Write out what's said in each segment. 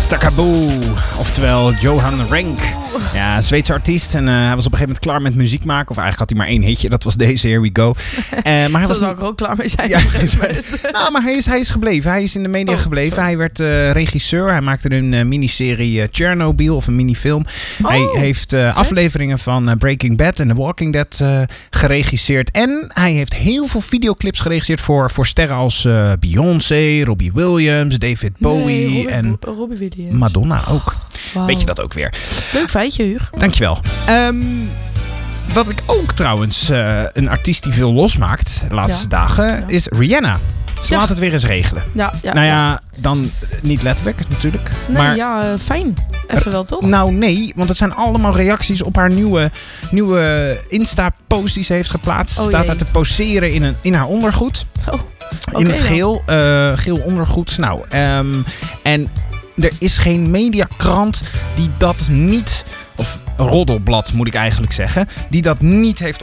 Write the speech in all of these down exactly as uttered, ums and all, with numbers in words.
Stakaboo, oftewel Johan Renck. Ja, een Zweedse artiest. En uh, hij was op een gegeven moment klaar met muziek maken. Of eigenlijk had hij maar één hitje. Dat was deze, Here We Go. Uh, maar hij was zou ik er ook klaar mee zijn. Ja, nou, maar hij is, hij is gebleven. Hij is in de media oh, gebleven. Sorry. Hij werd uh, regisseur. Hij maakte een uh, miniserie uh, Chernobyl of een minifilm. Oh, hij heeft uh, okay. afleveringen van uh, Breaking Bad en The Walking Dead uh, geregisseerd. En hij heeft heel veel videoclips geregisseerd voor, voor sterren als uh, Beyoncé, Robbie Williams, David Bowie nee, Robbie, en Robbie Williams. Madonna ook. Wow. Weet je dat ook weer? Leuk feitje, Huug. Dankjewel. Um, wat ik ook trouwens, uh, een artiest die veel losmaakt de laatste ja. dagen, ja. is Rihanna. Ze ja. laat het weer eens regelen. Ja, ja, nou ja, ja, dan niet letterlijk natuurlijk. Nee, maar, ja, uh, fijn. Even wel, toch? Nou nee, want het zijn allemaal reacties op haar nieuwe, nieuwe Insta-post die ze heeft geplaatst. Ze oh, staat daar te poseren in, een, in haar ondergoed. Oh, okay, in het geel. Uh, geel ondergoed. Nou, um, en er is geen mediakrant die dat niet... Of roddelblad moet ik eigenlijk zeggen. Die dat niet heeft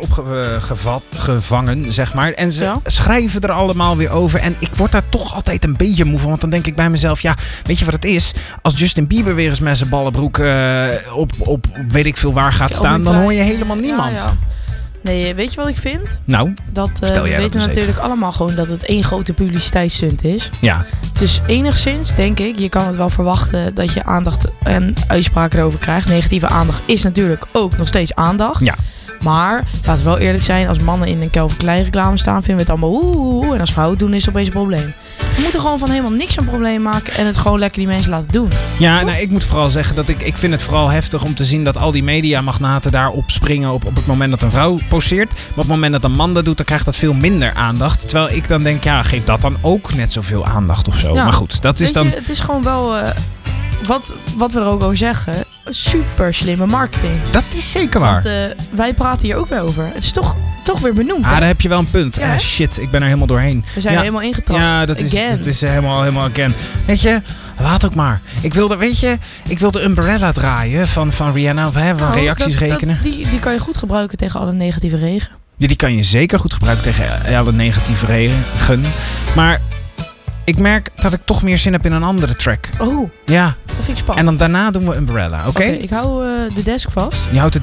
opgevangen, zeg maar. En ze ja. schrijven er allemaal weer over. En ik word daar toch altijd een beetje moe van. Want dan denk ik bij mezelf, ja, weet je wat het is? Als Justin Bieber weer eens met zijn ballenbroek uh, op, op weet ik veel waar gaat ja, staan, dan hoor je helemaal niemand. Ja, ja. Nee, weet je wat ik vind? Nou, dat uh, we weten dat natuurlijk even. allemaal gewoon dat het één grote publiciteitsstunt is. Ja. Dus enigszins denk ik, je kan het wel verwachten dat je aandacht en uitspraken erover krijgt. Negatieve aandacht is natuurlijk ook nog steeds aandacht. Ja. Maar laten we wel eerlijk zijn, als mannen in een Calvin Klein reclame staan, vinden we het allemaal oeh. En als vrouwen doen, is het opeens een probleem. We moeten gewoon van helemaal niks een probleem maken en het gewoon lekker die mensen laten doen. Ja, nou, ik moet vooral zeggen dat ik, ik vind het vooral heftig om te zien dat al die mediamagnaten daarop springen op, op het moment dat een vrouw poseert. Maar op het moment dat een man dat doet, dan krijgt dat veel minder aandacht. Terwijl ik dan denk, ja, geef dat dan ook net zoveel aandacht of zo. Ja, maar goed, dat is dan... Je, het is gewoon wel... Uh, Wat, wat we er ook over zeggen, super slimme marketing. Dat is zeker waar. Want uh, wij praten hier ook weer over. Het is toch, toch weer benoemd. Ah, daar heb je wel een punt. Ja, ah, shit, ik ben er helemaal doorheen. We zijn ja. er helemaal ingetrapt. Ja, dat is, dat is helemaal, helemaal again. Weet je, laat ook maar. Ik wilde, weet je, ik wilde Umbrella draaien van, van Rihanna. Of hè, van nou, reacties dat, rekenen. Dat, die, die kan je goed gebruiken tegen alle negatieve regen. Ja, die kan je zeker goed gebruiken tegen alle negatieve regen. Maar... ik merk dat ik toch meer zin heb in een andere track. Oh, ja. Dat vind ik spannend. En dan daarna doen we Umbrella, oké? Okay? Oké, okay, ik hou uh, de desk vast. Je houdt de